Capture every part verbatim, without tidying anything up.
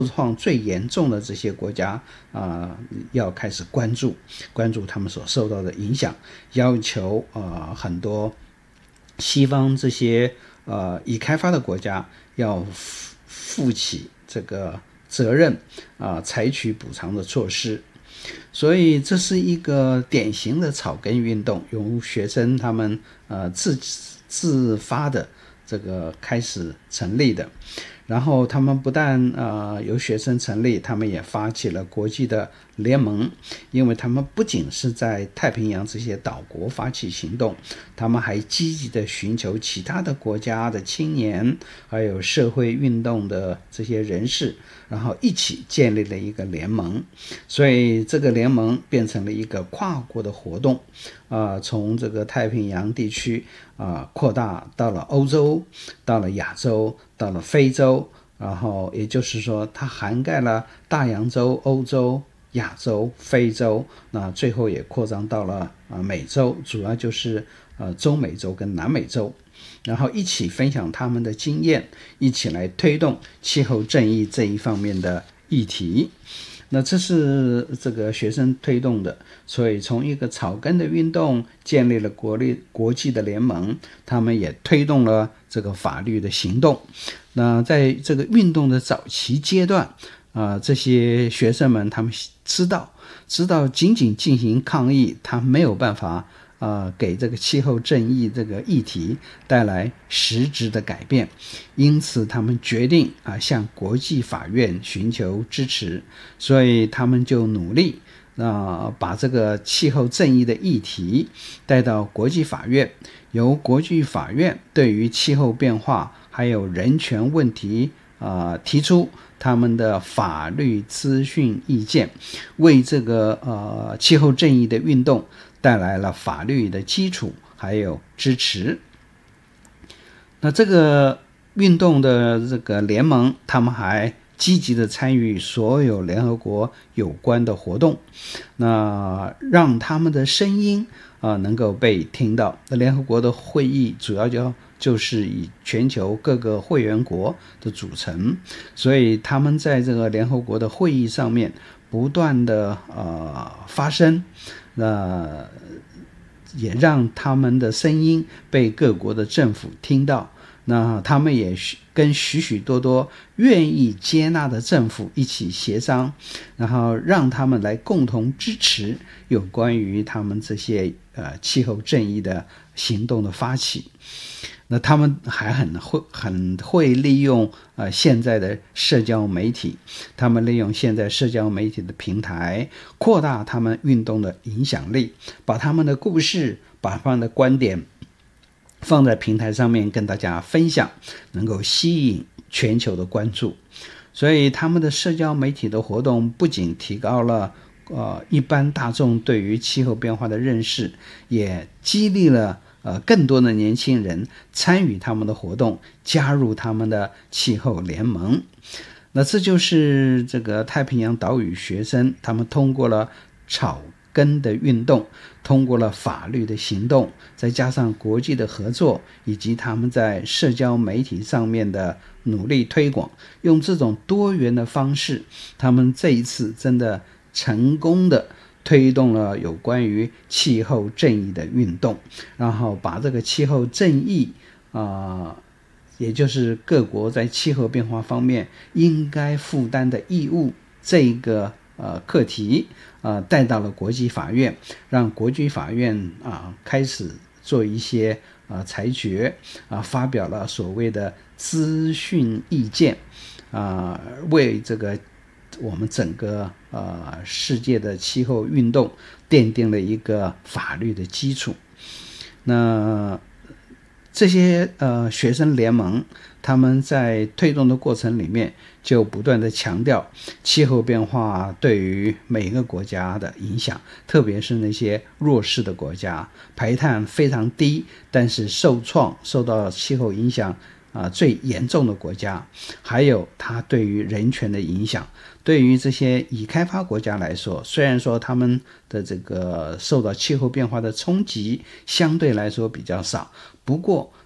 创最严重的这些国家啊、呃，要开始关注关注他们所受到的影响，要求啊、呃、很多西方这些呃已开发的国家要负起这个责任啊、呃，采取补偿的措施。所以这是一个典型的草根运动，由学生他们呃自自发的这个开始成立的。然后他们不但呃由学生成立，他们也发起了国际的联盟，因为他们不仅是在太平洋这些岛国发起行动，他们还积极的寻求其他的国家的青年还有社会运动的这些人士，然后一起建立了一个联盟。所以这个联盟变成了一个跨国的活动，呃、从这个太平洋地区啊、呃、扩大到了欧洲，到了亚洲，到了非洲，然后也就是说它涵盖了大洋洲、欧洲、亚洲、非洲，那最后也扩张到了、呃、美洲，主要就是呃中美洲跟南美洲，然后一起分享他们的经验，一起来推动气候正义这一方面的议题。那这是这个学生推动的，所以从一个草根的运动建立了国立国际的联盟，他们也推动了这个法律的行动。那在这个运动的早期阶段啊、呃，这些学生们他们知道知道仅仅进行抗议，他没有办法呃，给这个气候正义这个议题带来实质的改变，因此他们决定啊向国际法院寻求支持，所以他们就努力啊把这个气候正义的议题带到国际法院，由国际法院对于气候变化还有人权问题啊提出他们的法律资讯意见，为这个呃气候正义的运动带来了法律的基础还有支持。那这个运动的这个联盟，他们还积极的参与所有联合国有关的活动，那让他们的声音啊、呃、能够被听到。那联合国的会议主要就就是以全球各个会员国的组成，所以他们在这个联合国的会议上面不断的呃发声，那也让他们的声音被各国的政府听到。那他们也跟许许多多愿意接纳的政府一起协商，然后让他们来共同支持有关于他们这些呃气候正义的行动的发起。那他们还很会很会利用呃现在的社交媒体，他们利用现在社交媒体的平台，扩大他们运动的影响力，把他们的故事，把他们的观点放在平台上面跟大家分享，能够吸引全球的关注。所以他们的社交媒体的活动不仅提高了呃一般大众对于气候变化的认识，也激励了呃更多的年轻人参与他们的活动，加入他们的气候联盟。那这就是这个太平洋岛屿学生，他们通过了草根的运动，通过了法律的行动，再加上国际的合作，以及他们在社交媒体上面的努力推广，用这种多元的方式，他们这一次真的成功的推动了有关于气候正义的运动，然后把这个气候正义啊、呃，也就是各国在气候变化方面应该负担的义务这个呃课题呃带到了国际法院，让国际法院啊、呃、开始做一些呃裁决啊、呃，发表了所谓的资讯意见啊、呃，为这个我们整个呃世界的气候运动奠定了一个法律的基础。那这些呃学生联盟，他们在推动的过程里面就不断的强调气候变化对于每个国家的影响，特别是那些弱势的国家，排碳非常低，但是受创受到气候影响啊、呃、最严重的国家，还有它对于人权的影响。对于这些已开发国家来说，虽然说他们的这个受到气候变化的冲击相对来说比较少，不过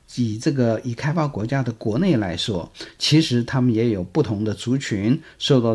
以这个已开发国家的国内来说，其实他们也有不同的族群受到